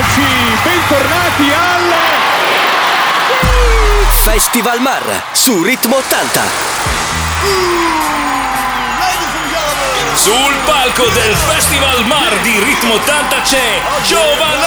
amici, bentornati al Festival Mar su Ritmo 80. Sul palco del Festival Mar di Ritmo 80 c'è Giovanotti.